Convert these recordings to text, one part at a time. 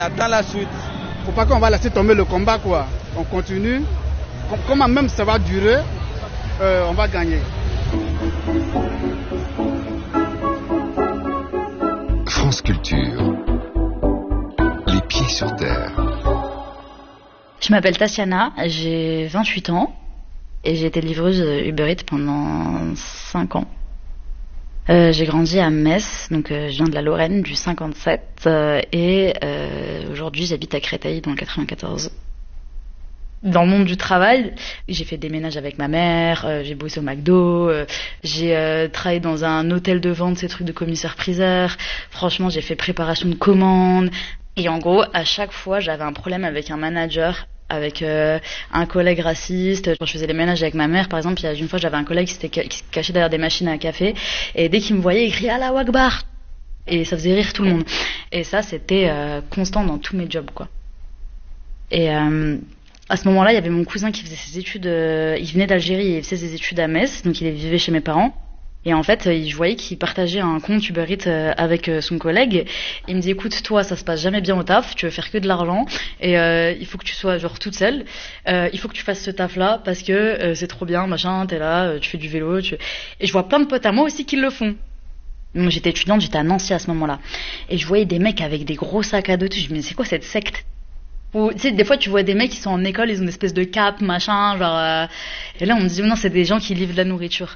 Dans la suite. Faut pas qu'on va laisser tomber le combat, quoi. On continue. Comment même ça va durer, on va gagner. France Culture. Les pieds sur terre. Je m'appelle Tatiana, j'ai 28 ans et j'ai été livreuse Uber Eats pendant 5 ans. J'ai grandi à Metz, donc je viens de la Lorraine, du 57, et aujourd'hui j'habite à Créteil dans le 94. Dans le monde du travail, j'ai fait des ménages avec ma mère, j'ai bossé au McDo, j'ai travaillé dans un hôtel de vente, ces trucs de commissaire-priseur. Franchement, j'ai fait préparation de commandes. Et en gros, à chaque fois, j'avais un problème avec un manager, avec un collègue raciste. Quand je faisais les ménages avec ma mère, par exemple, il y a une fois, j'avais un collègue qui se cachait derrière des machines à café. Et dès qu'il me voyait, il criait « Allah Akbar !» Et ça faisait rire tout le monde. Et ça, c'était constant dans tous mes jobs, quoi. Et à ce moment-là, il y avait mon cousin qui faisait ses études, il venait d'Algérie et il faisait ses études à Metz, donc il vivait chez mes parents. Et en fait, je voyais qu'il partageait un compte Uber Eats avec son collègue. Il me dit, écoute, toi, ça se passe jamais bien au taf, tu veux faire que de l'argent, et il faut que tu sois genre toute seule. Il faut que tu fasses ce taf-là parce que c'est trop bien, machin, t'es là, tu fais du vélo. Et je vois plein de potes à moi aussi qui le font. Moi, j'étais étudiante, j'étais à Nancy à ce moment-là. Et je voyais des mecs avec des gros sacs à dos, je me disais, mais c'est quoi cette secte? Ou, tu sais, des fois, tu vois des mecs qui sont en école, ils ont une espèce de cape, machin, genre... Et là, on me dit, non, c'est des gens qui livrent de la nourriture.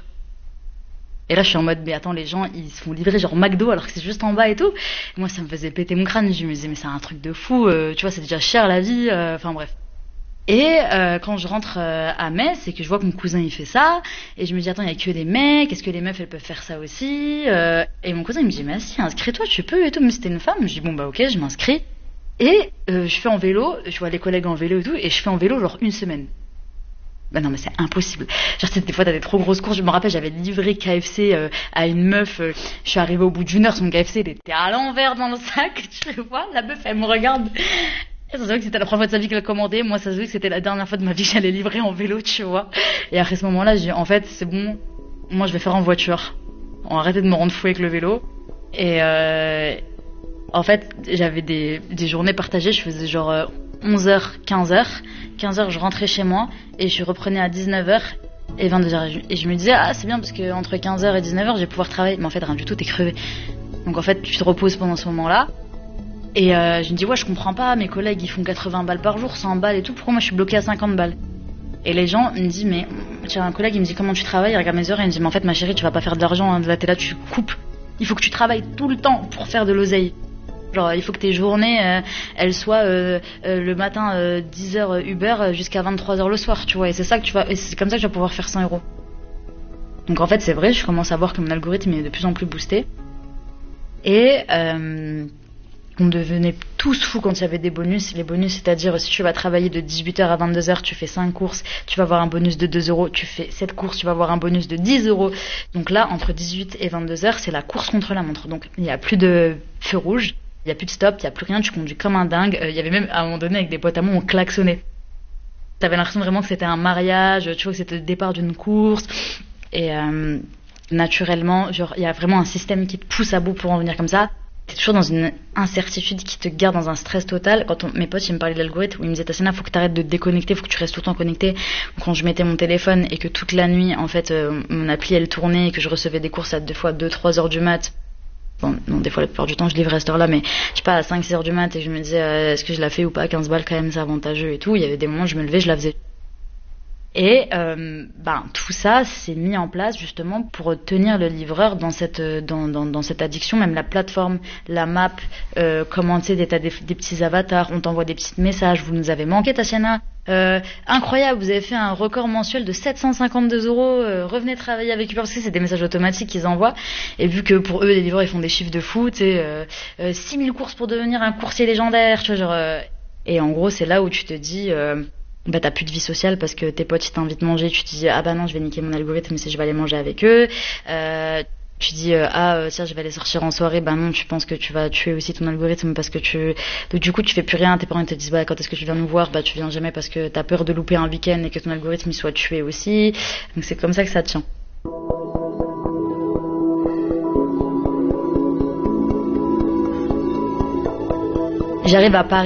Et là, je suis en mode, mais attends, les gens, ils se font livrer genre McDo alors que c'est juste en bas et tout. Et moi, ça me faisait péter mon crâne. Je me disais, mais c'est un truc de fou, tu vois, c'est déjà cher la vie, enfin bref. Et quand je rentre à Metz et que je vois que mon cousin il fait ça, et je me dis attends il y a que des mecs, est-ce que les meufs elles peuvent faire ça aussi et mon cousin il me dit mais si inscris-toi tu peux et tout, mais c'était une femme. Je dis bon bah ok je m'inscris et je fais en vélo, je vois les collègues en vélo et tout et je fais en vélo genre une semaine. Ben non mais c'est impossible. Genre des fois t'as des trop grosses courses. Je me rappelle j'avais livré KFC à une meuf. Je suis arrivée au bout d'une heure, son KFC il était à l'envers dans le sac. Tu vois la meuf elle me regarde. Et ça se voit que c'était la première fois de sa vie qu'elle commandait. Moi ça se voit que c'était la dernière fois de ma vie que j'allais livrer en vélo, tu vois. Et après ce moment-là j'ai dit en fait c'est bon, moi je vais faire en voiture. On va arrêter de me rendre fou avec le vélo. Et en fait j'avais des journées partagées. Je faisais genre 11h, 15h. 15h, je rentrais chez moi et je reprenais à 19h et 22h. Et je me disais, ah, c'est bien parce que entre 15h et 19h, je vais pouvoir travailler. Mais en fait, rien du tout, t'es crevé. Donc en fait, tu te reposes pendant ce moment-là. Et je me dis, ouais, je comprends pas, mes collègues, ils font 80 balles par jour, 100 balles et tout. Pourquoi moi, je suis bloquée à 50 balles? Et les gens me disent, mais j'ai un collègue, il me dit, comment tu travailles? Il regarde mes heures et il me dit, mais en fait, ma chérie, tu vas pas faire de l'argent. Hein. Là, t'es là, tu coupes. Il faut que tu travailles tout le temps pour faire de l'oseille. Genre, il faut que tes journées, elles soient le matin 10h Uber jusqu'à 23h le soir, tu vois. Et c'est ça que et c'est comme ça que tu vas pouvoir faire 100 €. Donc en fait, c'est vrai, je commence à voir que mon algorithme est de plus en plus boosté. Et on devenait tous fous quand il y avait des bonus. Les bonus, c'est-à-dire si tu vas travailler de 18h à 22h, tu fais 5 courses, tu vas avoir un bonus de 2 €. Tu fais 7 courses, tu vas avoir un bonus de 10 €. Donc là, entre 18 et 22h, c'est la course contre la montre. Donc il n'y a plus de feu rouge. Il n'y a plus de stop, il n'y a plus rien, tu conduis comme un dingue. Il y avait même, à un moment donné, avec des potes à moi, on klaxonnait. T'avais l'impression vraiment que c'était un mariage, tu vois, que c'était le départ d'une course. Et naturellement, genre, il y a vraiment un système qui te pousse à bout pour en venir comme ça. T'es toujours dans une incertitude qui te garde dans un stress total. Quand mes potes, ils me parlaient de l'algorithme, ils me disaient, Tassina, faut que t'arrêtes de te déconnecter, faut que tu restes tout le temps connecté. Quand je mettais mon téléphone et que toute la nuit, en fait, mon appli, elle tournait et que je recevais des courses à 2-3 heures du mat', bon, non, des fois, la plupart du temps, je livrais à cette heure-là, mais je sais pas, à 5-6 heures du mat, et je me disais, est-ce que je la fais ou pas, 15 balles quand même, c'est avantageux et tout. Il y avait des moments où je me levais, je la faisais. Et tout ça s'est mis en place justement pour tenir le livreur dans cette addiction. Même la plateforme, la map, comment tu sais, t'as des petits avatars, on t'envoie des petits messages. Vous nous avez manqué, Tatiana. Incroyable, vous avez fait un record mensuel de 752 €. Revenez travailler avec Uber, parce que c'est des messages automatiques qu'ils envoient. Et vu que pour eux, les livreurs ils font des chiffres de fou, tu sais, 6000 courses pour devenir un coursier légendaire, tu vois, genre. Et en gros, c'est là où tu te dis. T'as plus de vie sociale parce que tes potes ils t'invitent manger, tu te dis ah bah non je vais niquer mon algorithme si je vais aller manger avec eux. Tu dis tiens je vais aller sortir en soirée, bah non tu penses que tu vas tuer aussi ton algorithme parce que donc du coup tu fais plus rien, tes parents te disent bah quand est-ce que tu viens nous voir, bah tu viens jamais parce que t'as peur de louper un week-end et que ton algorithme il soit tué aussi. Donc c'est comme ça que ça tient. J'arrive à Paris.